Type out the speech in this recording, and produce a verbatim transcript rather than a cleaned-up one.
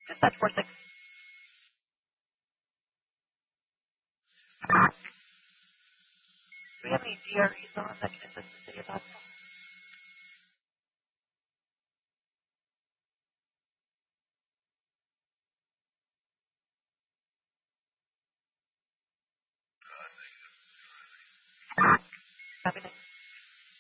Dispatch four six. Do we have any G R Es on that can assist the city of Knoxville? Happy